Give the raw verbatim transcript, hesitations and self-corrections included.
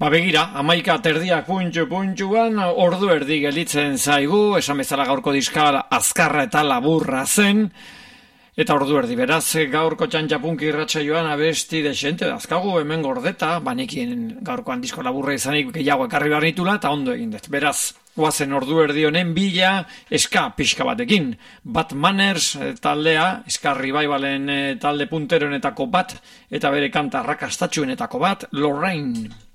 Ba begira, amaika terdiak puntxu puntxuan, ordu erdi gelitzen zaigu, esan bezala gaurko diska azkarra eta laburra zen, eta ordu erdi beraz, gaurko txantxapunki irratsaioan abesti desente dazkagu hemen gordeta, banekin gaurkoan disko laburra izanik gehiago ekarri behar nitula, eta ondo egin dut. Beraz, guazen ordu erdi honen bila eska pixka batekin. Bad Manners taldea, eska revivalen talde punteronetako bat, eta bere kanta rakastatxuenetako bat, Lorraine.